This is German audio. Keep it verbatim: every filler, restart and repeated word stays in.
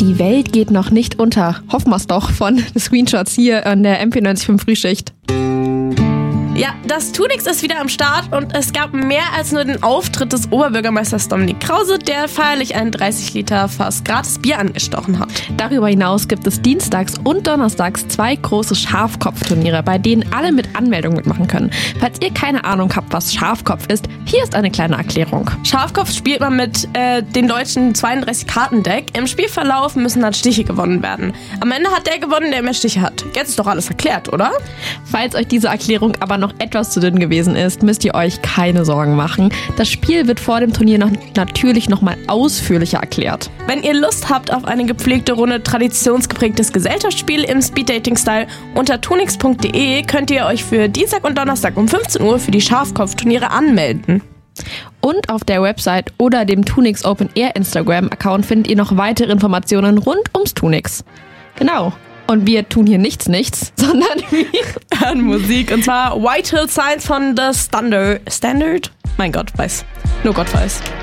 Die Welt geht noch nicht unter. Hoffen wir es doch von Screenshots hier an der M P neunzig Komma fünf Frühschicht. Ja, das Tunix ist wieder am Start und es gab mehr als nur den Auftritt des Oberbürgermeisters Dominik Krause, der feierlich ein dreißig Liter Fass gratis Bier angestochen hat. Darüber hinaus gibt es dienstags und donnerstags zwei große Schafkopfturniere, bei denen alle mit Anmeldung mitmachen können. Falls ihr keine Ahnung habt, was Schafkopf ist, hier ist eine kleine Erklärung. Schafkopf spielt man mit äh, den deutschen zweiunddreißig-Karten-Deck. Im Spielverlauf müssen dann Stiche gewonnen werden. Am Ende hat der gewonnen, der mehr Stiche hat. Jetzt ist doch alles erklärt, oder? Falls euch diese Erklärung aber noch etwas zu dünn gewesen ist, müsst ihr euch keine Sorgen machen. Das Spiel wird vor dem Turnier noch natürlich nochmal ausführlicher erklärt. Wenn ihr Lust habt auf eine gepflegte Runde traditionsgeprägtes Gesellschaftsspiel im Speeddating-Style, unter tunix punkt de könnt ihr euch für Dienstag und Donnerstag um fünfzehn Uhr für die Schafkopfturniere anmelden. Und auf der Website oder dem Tunix Open Air Instagram-Account findet ihr noch weitere Informationen rund ums Tunix. Genau. Und wir tun hier nichts, nichts, sondern wir hören Musik. Und zwar White Hill Signs von The Standard. Standard? Mein Gott, weiß. Nur Gott weiß.